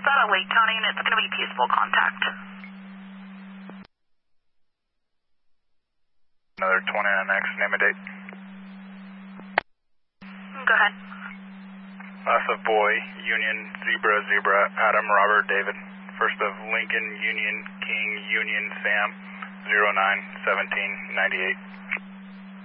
it's out of Lake County and it's going to be peaceful contact. Another 29X, name and date. Go ahead. Alpha Boy, Union, Zebra, Adam, Robert, David. First of Lincoln, Union, King, Union, Sam, 09-17-98.